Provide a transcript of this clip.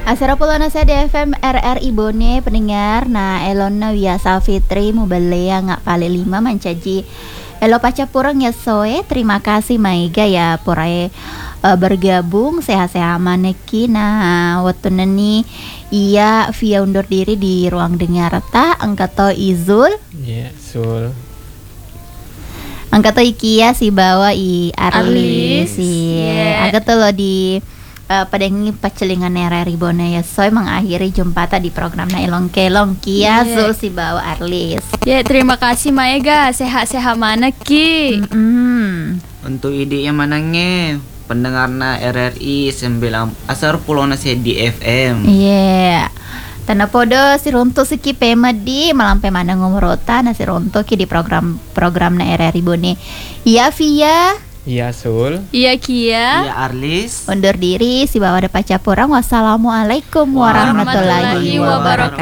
Asarapulana sa DFM RRI Bone pendengar. Nah, elonna biasa Fitri Mubelea ngak kali 5 mencaji. Elo paca purang ya soe. Terima kasih Maiga ya porai bergabung sehat-sehat maneki. Nah, waktu neni iya via undur diri di ruang dengar ta angkato Izul. Iya, Sul. Angkato Ikia si bawa i Arlis. Iya. Angkato lo di padengi pacelingan RRI Bone ya soy mengakhiri jumpa di program na Elong Kelong Kia Zul si bawa Arlis. Ya, terima kasih Maega, sehat-sehat mana ki? Untuk ide yang manangnya pendengar na RRI 9 asar pulau nasi di FM. Iya. Tanda podo si ronto siki pema di malampe mana ngomorota na si ronto ki di program na RRI Bone. Iya via. Iya, Sul. Iya Kia. Iya Arlis. Undur diri si bawa ada paca porang. Wassalamualaikum warahmatullahi wabarakatuh.